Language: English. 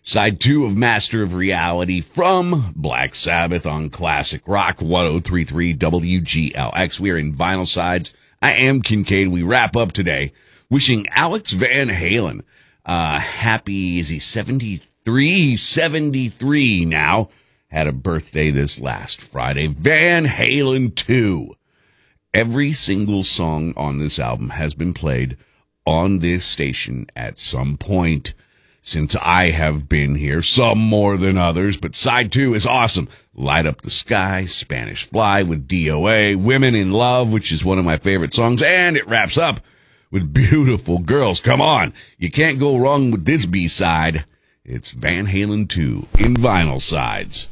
Side 2 of Master of Reality from Black Sabbath on Classic Rock 103.3 WGLX. We are in Vinyl Sides. I am Kincaid. We wrap up today wishing Alex Van Halen happy, is he 73? 73 now. Had a birthday this last Friday. Van Halen 2. Every single song on this album has been played on this station at some point since I have been here, some more than others, but side 2 is awesome. Light Up the Sky, Spanish Fly with DOA, Women in Love, which is one of my favorite songs, and it wraps up with Beautiful Girls. Come on, you can't go wrong with this B-side. It's Van Halen 2 in Vinyl Sides.